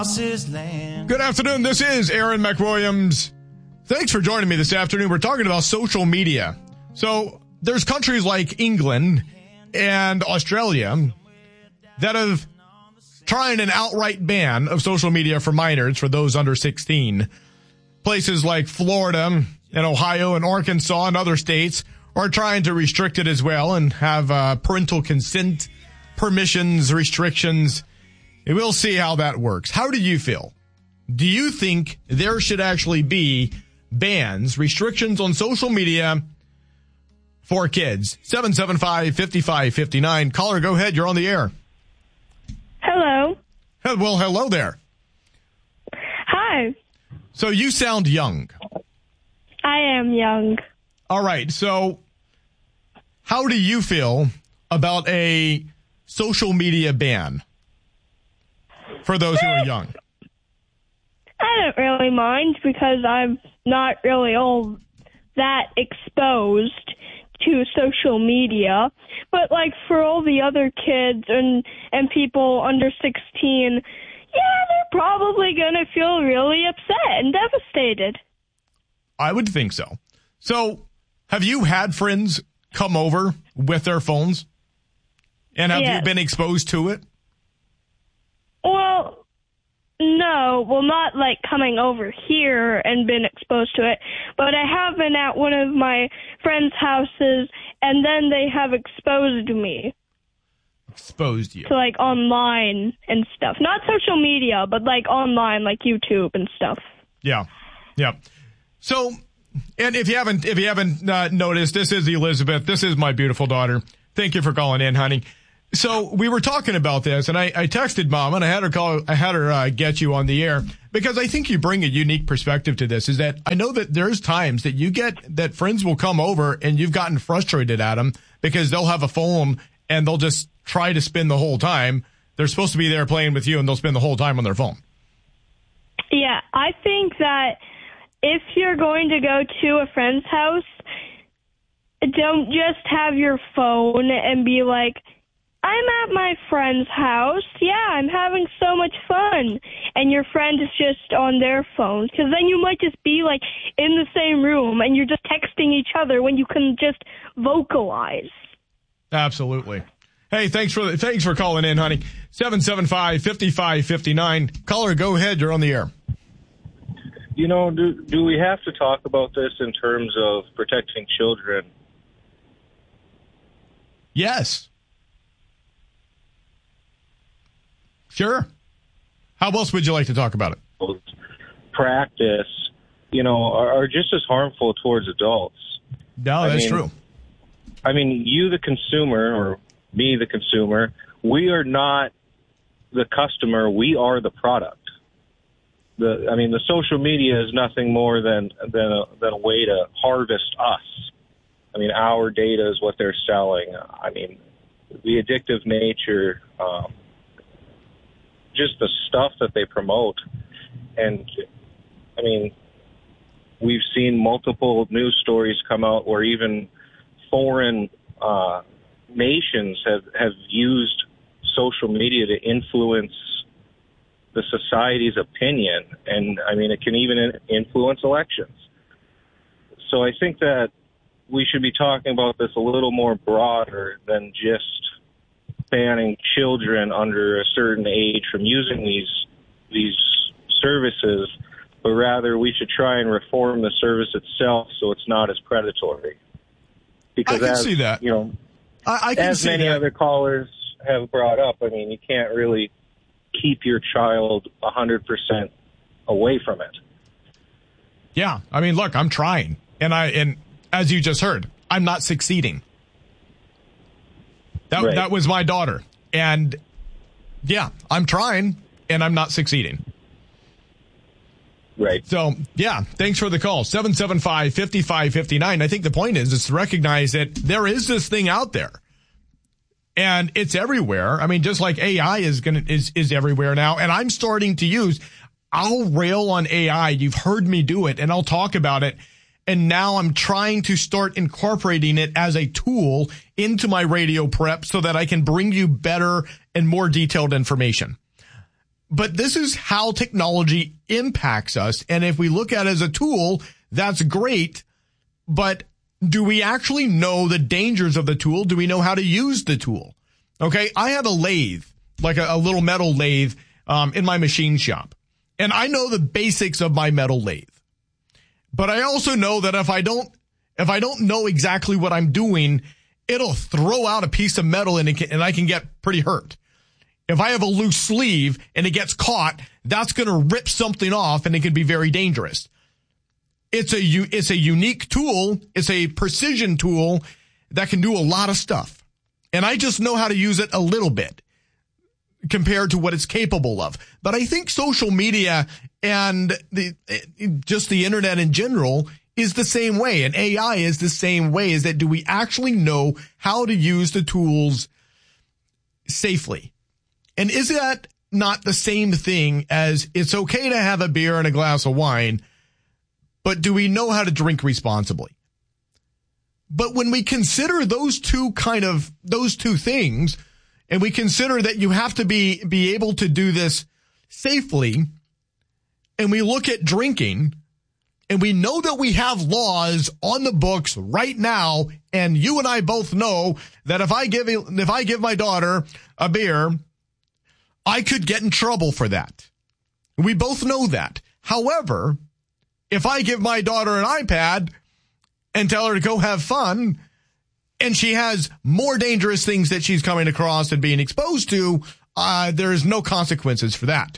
Good afternoon. This is Aaron McWilliams. Thanks for joining me this afternoon. We're talking about social media. So there's countries like England and Australia that have tried an outright ban of social media for minors, for those under 16. Places like Florida and Ohio and Arkansas and other states are trying to restrict it as well and have parental consent, permissions, restrictions. And we'll see how that works. How do you feel? Do you think there should actually be bans, restrictions on social media for kids? 775-5559. Caller, go ahead. You're on the air. Hello. Well, hello there. Hi. So you sound young. I am young. All right. So how do you feel about a social media ban for those who are young? I don't really mind because I'm not really all that exposed to social media. But like for all the other kids and people under 16, yeah, they're probably going to feel really upset and devastated. I would think so. So have you had friends come over with their phones? And have you been exposed to it? Well, no. Well, not like coming over here and been exposed to it. But I have been at one of my friends' houses, and then they have exposed me. Exposed you? To like online and stuff. Not social media, but like online, like YouTube and stuff. Yeah. Yeah. So, and if you haven't noticed, this is Elizabeth. This is my beautiful daughter. Thank you for calling in, honey. So we were talking about this, and I texted Mom, and I had her get you on the air because I think you bring a unique perspective to this. Is that I know that there's times that you get that friends will come over and you've gotten frustrated at them because they'll have a phone and they'll just try to spend the whole time. They're supposed to be there playing with you, and they'll spend the whole time on their phone. Yeah, I think that if you're going to go to a friend's house, don't just have your phone and be like, I'm at my friend's house. Yeah, I'm having so much fun. And your friend is just on their phone. Because then you might just be like in the same room and you're just texting each other when you can just vocalize. Absolutely. Hey, thanks for calling in, honey. 775-5559. Caller, go ahead. You're on the air. You know, do we have to talk about this in terms of protecting children? Yes. Sure. How else would you like to talk about it? Practice, are just as harmful towards adults. No, that's true. I mean, you, the consumer, or me, the consumer, we are not the customer. We are the product. The social media is nothing more than a way to harvest us. I mean, our data is what they're selling. I mean, the addictive nature, just the stuff that they promote. And, I mean, we've seen multiple news stories come out where even foreign nations have used social media to influence the society's opinion. And, I mean, it can even influence elections. So I think that we should be talking about this a little more broader than just banning children under a certain age from using these services, but rather we should try and reform the service itself so it's not as predatory. Because I can see that. I can as see many that. other callers have brought up, I mean, you can't really keep your child 100% away from it. Yeah, I mean, look, I'm trying, and as you just heard, I'm not succeeding. That was my daughter. And yeah, I'm trying and I'm not succeeding. Right. So, yeah, thanks for the call. 775-5559. I think the point is to recognize that there is this thing out there. And it's everywhere. I mean, just like AI is everywhere now. And I'm starting to I'll rail on AI. You've heard me do it, and I'll talk about it. And now I'm trying to start incorporating it as a tool into my radio prep so that I can bring you better and more detailed information. But this is how technology impacts us. And if we look at it as a tool, that's great. But do we actually know the dangers of the tool? Do we know how to use the tool? Okay, I have a lathe, like a little metal lathe, in my machine shop. And I know the basics of my metal lathe. But I also know that if I don't know exactly what I'm doing, it'll throw out a piece of metal and I can get pretty hurt. If I have a loose sleeve and it gets caught, that's going to rip something off and it can be very dangerous. It's a unique tool. It's a precision tool that can do a lot of stuff. And I just know how to use it a little bit compared to what it's capable of. But I think social media and just the internet in general is the same way. And AI is the same way. Is that do we actually know how to use the tools safely? And is that not the same thing as it's okay to have a beer and a glass of wine, but do we know how to drink responsibly? But when we consider those two things, and we consider that you have to be able to do this safely, and we look at drinking, and we know that we have laws on the books right now, and you and I both know that if I give my daughter a beer, I could get in trouble for that. We both know that. However, if I give my daughter an iPad and tell her to go have fun, and she has more dangerous things that she's coming across and being exposed to, there's no consequences for that.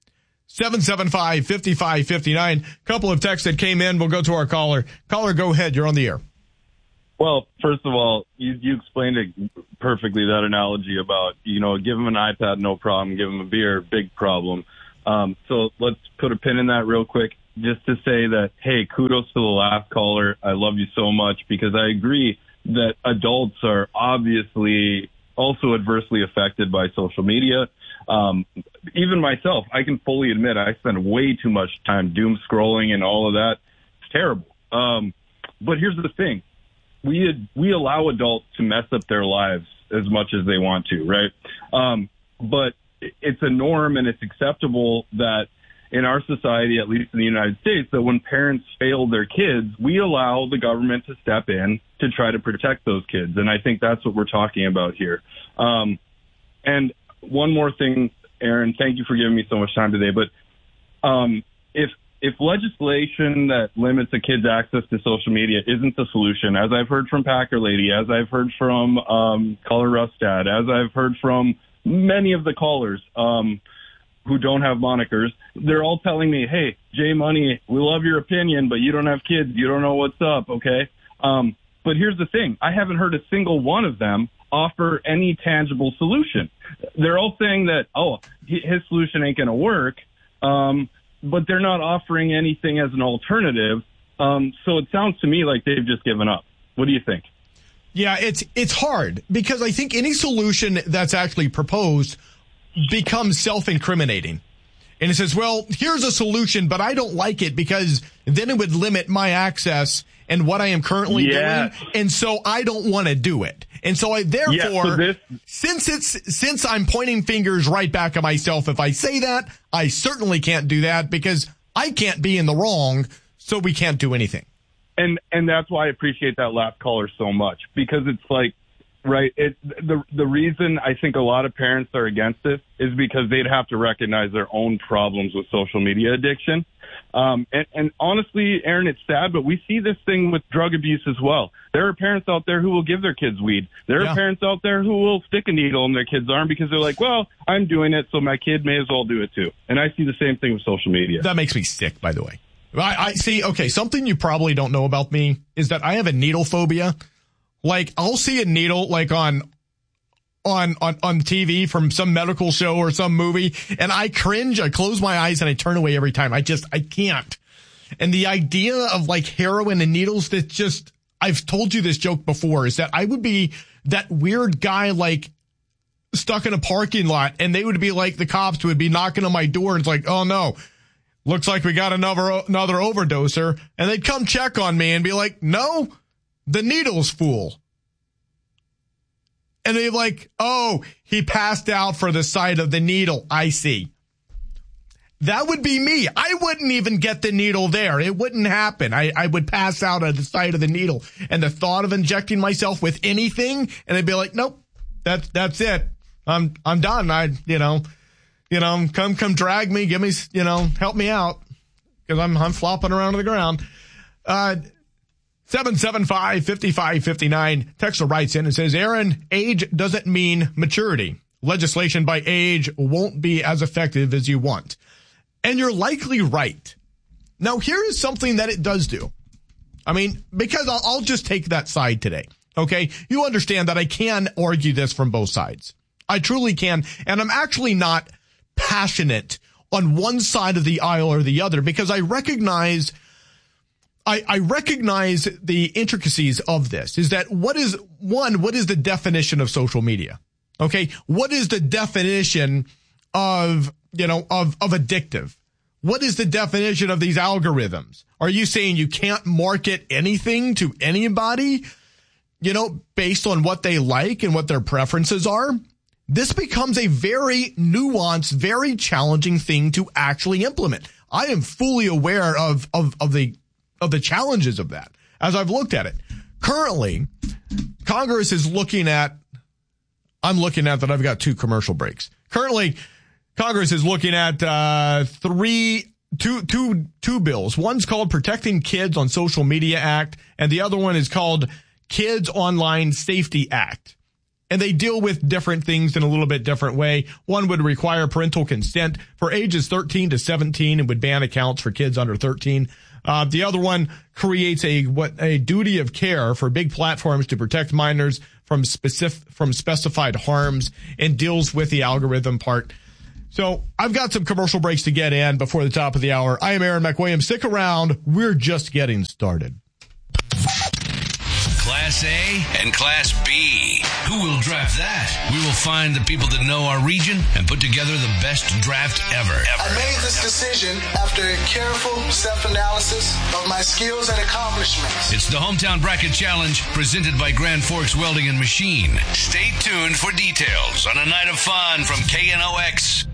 775-5559. Couple of texts that came in. We'll go to our caller. Caller, go ahead. You're on the air. Well, first of all, you explained it perfectly, that analogy about, give them an iPad, no problem. Give them a beer, big problem. So let's put a pin in that real quick just to say that, hey, kudos to the last caller. I love you so much because I agree that adults are obviously also adversely affected by social media. Even myself, I can fully admit I spend way too much time doom scrolling and all of that. It's terrible. But here's the thing. We allow adults to mess up their lives as much as they want to, right? But it's a norm and it's acceptable that in our society, at least in the United States, that when parents fail their kids, we allow the government to step in to try to protect those kids. And I think that's what we're talking about here. And one more thing, Aaron, thank you for giving me so much time today. But if legislation that limits a kid's access to social media isn't the solution, as I've heard from Packer Lady, as I've heard from caller Rustad, as I've heard from many of the callers who don't have monikers, they're all telling me, hey, Jay Money, we love your opinion, but you don't have kids. You don't know what's up, okay? But here's the thing. I haven't heard a single one of them offer any tangible solution. They're all saying that, his solution ain't going to work, but they're not offering anything as an alternative. So it sounds to me like they've just given up. What do you think? Yeah, it's hard because I think any solution that's actually proposed becomes self-incriminating. And it says, well, here's a solution, but I don't like it because then it would limit my access and what I am currently doing. And so I don't want to do it. And so since I'm pointing fingers right back at myself, if I say that, I certainly can't do that because I can't be in the wrong. So we can't do anything. And that's why I appreciate that last caller so much, because it's like, right, the reason I think a lot of parents are against this is because they'd have to recognize their own problems with social media addiction. And honestly, Aaron, it's sad, but we see this thing with drug abuse as well. There are parents out there who will give their kids weed. There are parents out there who will stick a needle in their kid's arm because they're like, well, I'm doing it, so my kid may as well do it too. And I see the same thing with social media. That makes me sick, by the way. I see. Okay, something you probably don't know about me is that I have a needle phobia. Like, I'll see a needle like on TV from some medical show or some movie, and I cringe, I close my eyes, and I turn away every time. I can't. And the idea of like heroin and needles, that just, I've told you this joke before, is that I would be that weird guy like stuck in a parking lot, and they would be like, the cops would be knocking on my door, and it's like, oh no, looks like we got another overdoser, and they'd come check on me and be like, no, the needle's full. And they're like, oh, he passed out for the sight of the needle. I see. That would be me. I wouldn't even get the needle there. It wouldn't happen. I would pass out at the sight of the needle and the thought of injecting myself with anything, and I'd be like, nope, that's it. I'm done. Come drag me, give me, help me out, because I'm flopping around to the ground. 775-5559. Texter writes in and says, Aaron, age doesn't mean maturity. Legislation by age won't be as effective as you want. And you're likely right. Now, here is something that it does do. I mean, because I'll just take that side today. Okay. You understand that I can argue this from both sides. I truly can. And I'm actually not passionate on one side of the aisle or the other, because I recognize the intricacies of this. Is that what is the definition of social media? Okay. What is the definition of addictive? What is the definition of these algorithms? Are you saying you can't market anything to anybody, based on what they like and what their preferences are? This becomes a very nuanced, very challenging thing to actually implement. I am fully aware of the challenges of that as I've looked at it. Currently, Congress is I'm looking at that I've got 2 commercial breaks. Currently, Congress is looking at two bills. One's called Protecting Kids on Social Media Act, and the other one is called Kids Online Safety Act. And they deal with different things in a little bit different way. One would require parental consent for ages 13 to 17 and would ban accounts for kids under 13. The other one creates a duty of care for big platforms to protect minors from specified harms and deals with the algorithm part. So I've got some commercial breaks to get in before the top of the hour. I am Aaron McWilliams. Stick around. We're just getting started. Class A and Class B. Who will draft that? We will find the people that know our region and put together the best draft ever. I made this decision after a careful self-analysis of my skills and accomplishments. It's the Hometown Bracket Challenge presented by Grand Forks Welding and Machine. Stay tuned for details on a night of fun from KNOX.